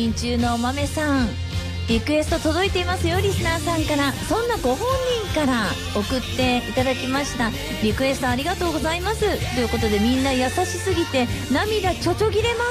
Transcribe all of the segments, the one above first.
眠中のお豆さん、リクエスト届いていますよ、リスナーさんから。そんなご本人から送っていただきましたリクエストありがとうございます。ということで、みんな優しすぎて涙ちょちょぎれます。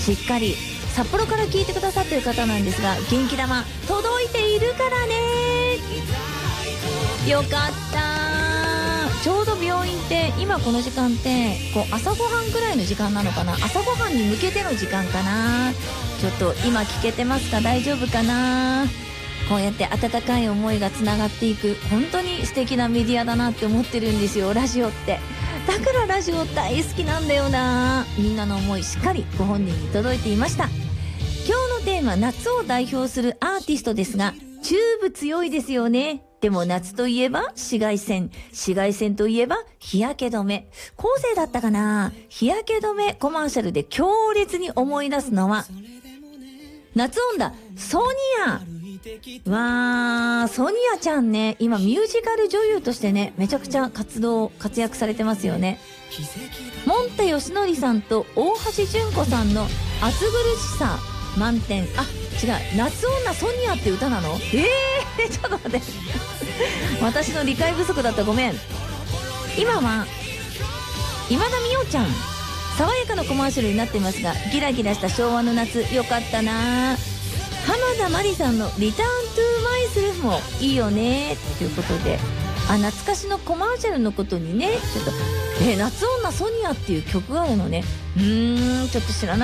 しっかり札幌から聞いてくださってる方なんですが、元気玉届いているからね。よかった。ちょうど病院って今この時間ってこう朝ごはんくらいの時間なのかな。朝ごはんに向けての時間かな。ちょっと今聞けてますか？大丈夫かな。こうやって温かい思いがつながっていく、本当に素敵なメディアだなって思ってるんですよ、ラジオって。だからラジオ大好きなんだよな。みんなの思いしっかりご本人に届いていました。今日のテーマ、夏を代表するアーティストですが、チューブ強いですよね。でも夏といえば紫外線、紫外線といえば日焼け止め。後世だったかな。日焼け止めコマーシャルで強烈に思い出すのは夏音だ、ソニア。わー、ソニアちゃんね、今ミュージカル女優としてね、めちゃくちゃ活躍されてますよね。モンタヨシノリさんと大橋純子さんの暑苦しさ満点。あ、違う、夏女ソニアって歌なの？ちょっと待って私の理解不足だった、ごめん。今は今田美桜ちゃん、爽やかなコマーシャルになっていますが、ギラギラした昭和の夏、よかったな。浜田真理さんのリターントゥーマイセルフもいいよねということで、懐かしのコマーシャルのことにね、ちょっと夏女ソニアっていう曲があるのね。ちょっと知らな